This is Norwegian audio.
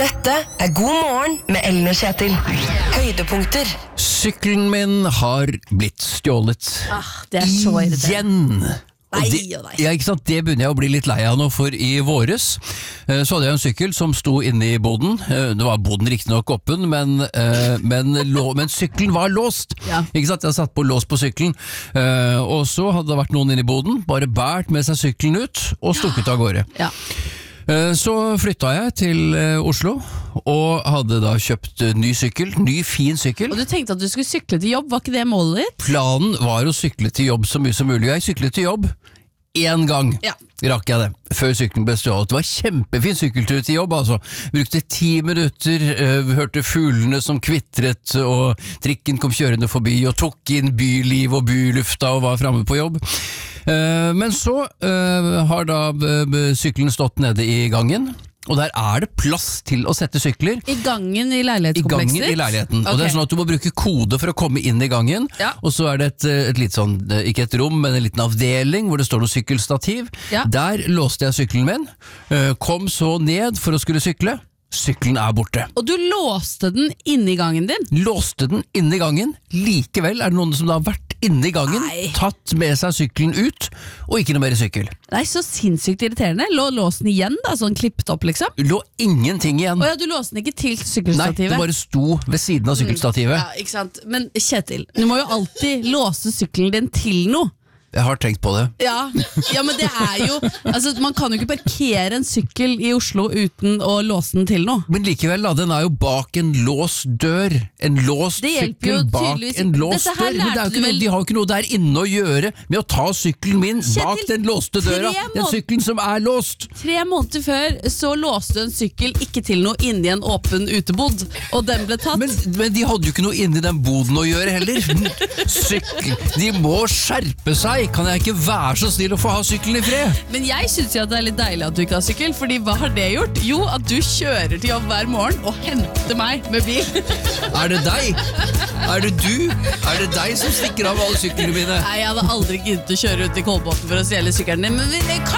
Dette God morgen med Ellen og Kjetil. Høydepunkter. Sykkelen min har blitt stjålet. Det så irriterende. Igjen. Nei, Ja, ikke sant? Det begynner jeg å bli litt lei av nå, for i våres så hadde jeg en sykkel som sto inne i boden. Det var boden riktig nok åpen, men sykkelen var låst. Ja. Ikke sant? Jeg satt på lås på sykkelen, og så hadde det vært noen inne i boden, bare bært med seg sykkelen ut og stukket av gårde. Ja. Så flytta jeg til Oslo, og hadde da kjøpt ny sykkel, ny fin sykkel. Og du tenkte at du skulle sykle til jobb, var ikke det målet ditt? Planen var å sykle til jobb så mye som mulig. Jeg syklet til jobb 1 gang, Ja. rakk jeg det, før sykkelen ble stjålet. Det var kjempefin sykkeltur til jobb, altså. Brukte 10 minutter, hørte fuglene som kvitret, og trikken kom kjørende forbi, og tok inn byliv og bylufta, og var fremme på jobb. Men så har da sykkelen stått nede i gangen, og der er det plass til å sette sykler. I gangen i I leilighetskomplekset gangen i leiligheten. Og det er Ok. sånn at du må bruke kode for å komme inn i gangen, Ja. og så er det et litt sånn, ikke et rom, men en liten avdeling hvor det står noe sykkelstativ. Ja. Der låste jeg sykkelen min, kom så ned for å skulle sykle. Sykkelen er borte. Og du låste den inne i gangen din? Låste den inne i gangen. Likevel er det noen som da har vært inne i gangen, Nei. tatt med seg sykkelen ut, og ikke noe mer sykkel. Nei, så sinnssykt irriterende. Lå låsen igjen da, sånn klippet opp liksom? Lå ingenting igjen. Åja, du låste den ikke til Nei, sykkelstativet? det bare sto ved siden av sykkelstativet. Ja, ikke sant. Men Kjetil, du må jo alltid låse sykkelen din til noe. Jeg har tenkt på det. Ja, men det er jo altså, man kan jo ikke parkere en sykkel i Oslo uten å låse den til noe. Men likevel da, den er jo bak en låst dør. En låst Det hjelper jo sykkel bak tydeligvis en ikke. låst Dette her dør. Men det er jo lærte ikke du noe, vel- de har jo ikke noe der inne å gjøre med å ta sykkelen min bak Kjetil, den låste døra. 3 Den sykkelen som er låst. 3 måneder før så låste du en sykkel ikke til noe inni en åpen utebod, og den ble tatt. Men de hadde jo ikke noe inni den boden å gjøre heller. Sykkel. De må skjerpe seg. Kan jeg ikke være så snill å få ha sykkelen i fred? Men jeg synes jo at det er litt deilig at du ikke har sykkel, fordi hva har det gjort? Jo, at du kjører til jobb hver morgen og henter meg med bil. Er det deg? Er det du? Er det deg som stikker av alle syklene mine? Nei, jeg hadde aldri giddet å kjøre ut i Kolbotn for å stjele sykkelen din, men